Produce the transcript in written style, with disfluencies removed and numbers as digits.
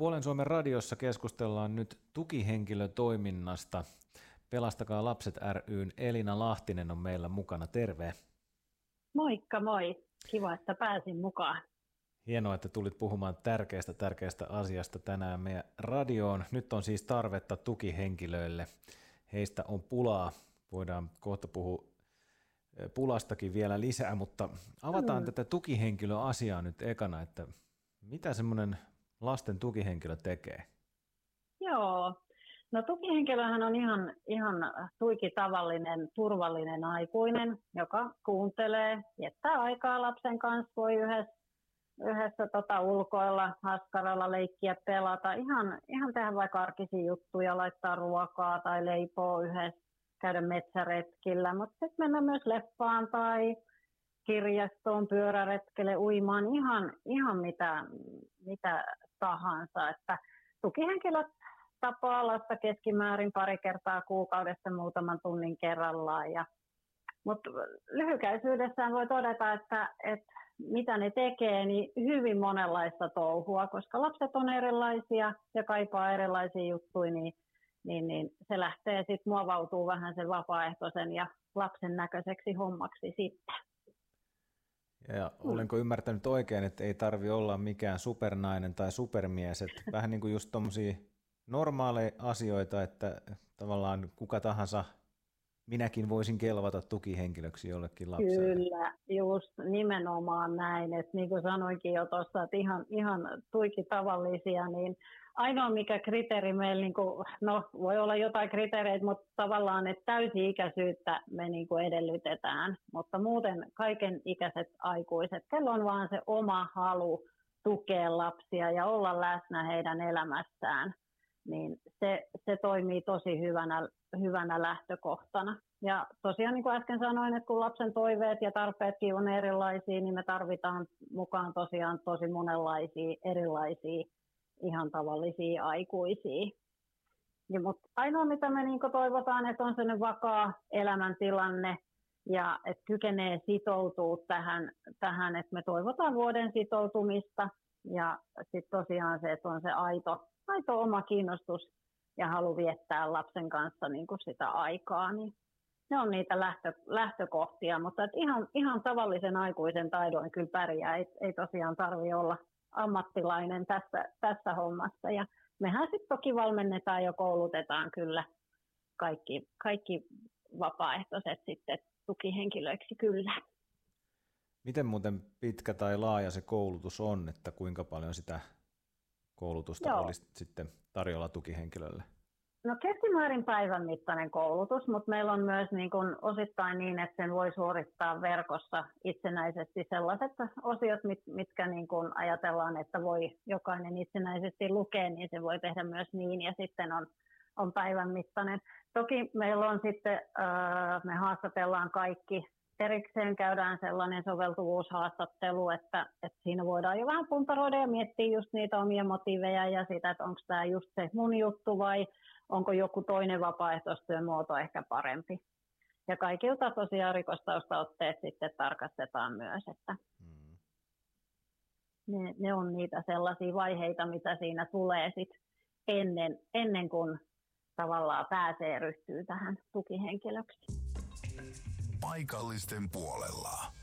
Puolen Suomen radiossa keskustellaan nyt tukihenkilötoiminnasta. Pelastakaa lapset ry:n Elina Lahtinen on meillä mukana. Terve. Moikka moi. Kiva, että pääsin mukaan. Hienoa, että tulit puhumaan tärkeästä asiasta tänään meidän radioon. Nyt on siis tarvetta tukihenkilöille. Heistä on pulaa. Voidaan kohta puhua pulastakin vielä lisää, mutta avataan tätä tukihenkilöasiaa nyt ekana, että mitä semmoinen lasten tukihenkilö tekee? Joo, no tukihenkilöhän on ihan tuiki tavallinen, turvallinen aikuinen, joka kuuntelee, viettää aikaa lapsen kanssa, voi yhdessä ulkoilla, haskaralla leikkiä, pelata, ihan tehdä vaikka arkisia juttuja, laittaa ruokaa tai leipoo yhdessä, käydä metsäretkillä, mutta sitten mennä myös leffaan tai kirjastoon, pyöräretkelle, uimaan, ihan mitä tahansa. Että tukihenkilöt tapaa lasta keskimäärin pari kertaa kuukaudessa muutaman tunnin kerrallaan. Mutta lyhykäisyydessään voi todeta, että mitä ne tekee, niin hyvin monenlaista touhua, koska lapset on erilaisia ja kaipaa erilaisia juttuja, niin se lähtee sitten muovautuu vähän sen vapaaehtoisen ja lapsen näköiseksi hommaksi sitten. Ja olenko ymmärtänyt oikein, että ei tarvi olla mikään supernainen tai supermies, että vähän niin kuin just tommosia normaaleja asioita, että tavallaan kuka tahansa, minäkin voisin kelvata tukihenkilöksi jollekin lapselle. Kyllä, just nimenomaan näin, että niin kuin sanoinkin jo tuossa, että ihan tuiki tavallisia, niin ainoa mikä kriteeri meillä, niin kuin, no voi olla jotain kriteereitä, mutta tavallaan, että täysi-ikäisyyttä me niin kuin edellytetään, mutta muuten kaiken ikäiset aikuiset, kello on vaan se oma halu tukea lapsia ja olla läsnä heidän elämässään, niin se toimii tosi hyvänä lähtökohtana. Ja tosiaan niin kuin äsken sanoin, että kun lapsen toiveet ja tarpeetkin on erilaisia, niin me tarvitaan mukaan tosiaan tosi monenlaisia erilaisia ihan tavallisia aikuisia. Mutta ainoa mitä me niin kuin toivotaan, että on sellainen vakaa elämäntilanne ja että kykenee sitoutua tähän, että me toivotaan vuoden sitoutumista ja sitten tosiaan se, että on se aito oma kiinnostus ja halu viettää lapsen kanssa niin kuin sitä aikaa, niin ne on niitä lähtökohtia, mutta ihan tavallisen aikuisen taidoin kyllä pärjää, ei tosiaan tarvitse olla ammattilainen tässä hommassa. Ja mehän sitten toki valmennetaan ja koulutetaan kyllä kaikki vapaaehtoiset sitten tukihenkilöiksi kyllä. Miten muuten pitkä tai laaja se koulutus on, että kuinka paljon sitä koulutusta olisi sitten tarjolla tukihenkilölle? No keskimäärin päivän mittainen koulutus, mutta meillä on myös niin kuin osittain niin, että sen voi suorittaa verkossa itsenäisesti sellaiset osiot, mitkä niin kuin ajatellaan, että voi jokainen itsenäisesti lukea, niin se voi tehdä myös niin ja sitten on päivän mittainen. Toki meillä on sitten, me haastatellaan kaikki, erikseen käydään sellainen soveltuvuushaastattelu, että siinä voidaan jo vähän puntaroida ja miettiä just niitä omia motiiveja ja sitä, että onko tämä just se mun juttu vai onko joku toinen vapaaehtoistyömuoto ehkä parempi. Ja kaikilta tosiaan rikostaustaotteet sitten tarkastetaan myös, että ne on niitä sellaisia vaiheita, mitä siinä tulee sitten ennen kuin tavallaan pääsee ryhtyy tähän tukihenkilöksi. Paikallisten puolella.